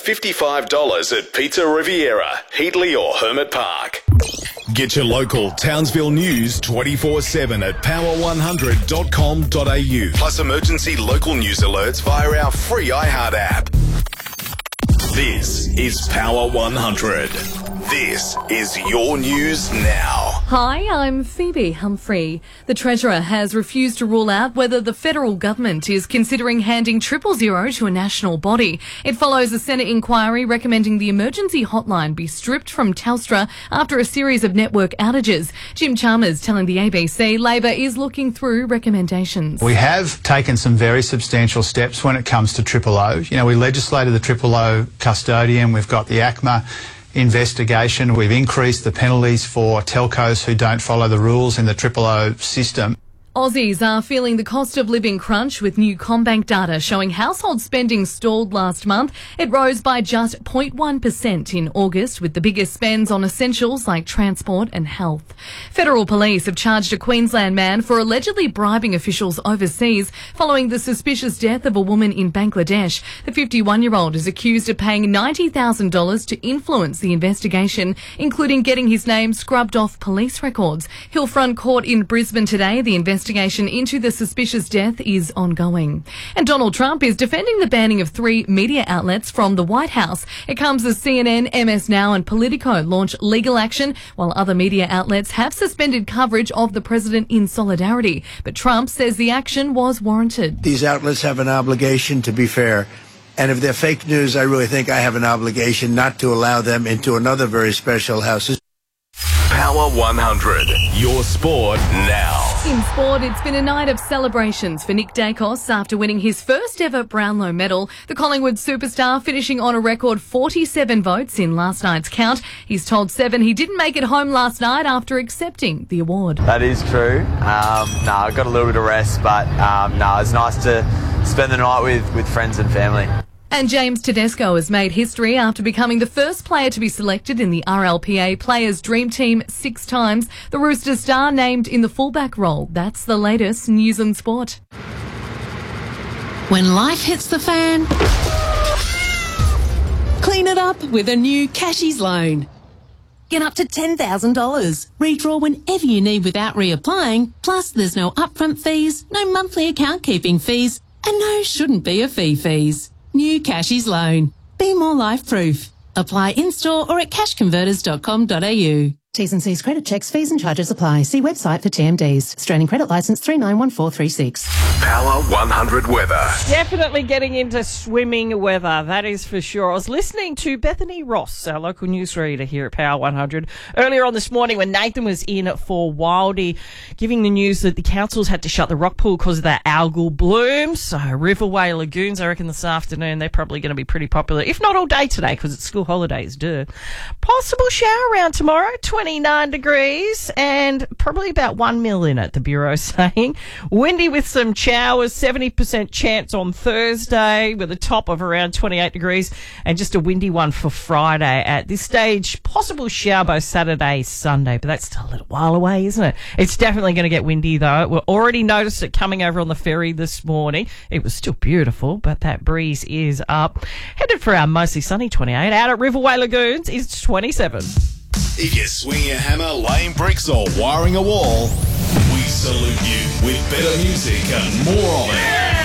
$55 at Pizza Riviera, Heatley or Hermit Park. Get your local Townsville news 24/7 at power100.com.au. Plus emergency local news alerts via our free iHeart app. This is Power 100. This is your news now. Hi, I'm Phoebe Humphrey. The Treasurer has refused to rule out whether the federal government is considering handing 000 to a national body. It follows a Senate inquiry recommending the emergency hotline be stripped from Telstra after a series of network outages. Jim Chalmers telling the ABC Labor is looking through recommendations. We have taken some very substantial steps when it comes to 000. You know, we legislated the 000 custodian. We've got the ACMA investigation. We've increased the penalties for telcos who don't follow the rules in the 000 system. Aussies are feeling the cost of living crunch with new CommBank data showing household spending stalled last month. It rose by just 0.1% in August, with the biggest spends on essentials like transport and health. Federal police have charged a Queensland man for allegedly bribing officials overseas following the suspicious death of a woman in Bangladesh. The 51-year-old is accused of paying $90,000 to influence the investigation, including getting his name scrubbed off police records. Hillfront Court in Brisbane today, the investigation into the suspicious death is ongoing. And Donald Trump is defending the banning of 3 media outlets from the White House. It comes as CNN, MS Now and Politico launch legal action, while other media outlets have suspended coverage of the president in solidarity. But Trump says the action was warranted. These outlets have an obligation to be fair. And if they're fake news, I really think I have an obligation not to allow them into another very special house. Power 100, your sport now. In sport, it's been a night of celebrations for Nick Dacos after winning his first ever Brownlow medal. The Collingwood superstar finishing on a record 47 votes in last night's count. He's told Seven he didn't make it home last night after accepting the award. That is true. I got a little bit of rest, but it's nice to spend the night with friends and family. And James Tedesco has made history after becoming the first player to be selected in the RLPA Players' Dream Team 6 times. The Roosters star named in the fullback role. That's the latest news and sport. When life hits the fan, clean it up with a new Cashies loan. Get up to $10,000. Redraw whenever you need without reapplying. Plus, there's no upfront fees, no monthly account keeping fees, and no shouldn't be a fees. New Cashies loan. Be more life proof. Apply in-store or at cashconverters.com.au. T's and C's credit checks, fees and charges apply. See website for TMDs. Australian Credit Licence 391436. Power 100 weather. Definitely getting into swimming weather, that is for sure. I was listening to Bethany Ross, our local newsreader here at Power 100, earlier on this morning when Nathan was in for Wildie, giving the news that the councils had to shut the rock pool because of that algal bloom. So Riverway Lagoons, I reckon this afternoon, they're probably going to be pretty popular, if not all day today because it's school holidays, Possible shower around tomorrow, 29 degrees and probably about 1 mil in it, the Bureau's saying. Windy with some showers, 70% chance on Thursday with a top of around 28 degrees and just a windy one for Friday. At this stage, possible shower both Saturday, Sunday, but that's still a little while away, isn't it? It's definitely going to get windy though. We already noticed it coming over on the ferry this morning. It was still beautiful, but that breeze is up. Headed for our mostly sunny 28. Out at Riverway Lagoons is 27. If you swing a hammer, laying bricks or wiring a wall, we salute you with better music and more of it.